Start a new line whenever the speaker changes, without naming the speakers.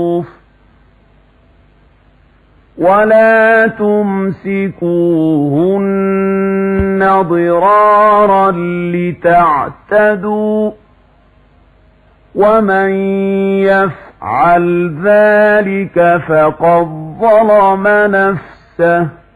ولا تمسكوهن ضرارا لتعتدوا ومن يفعل ذلك فقد ظلم نفسه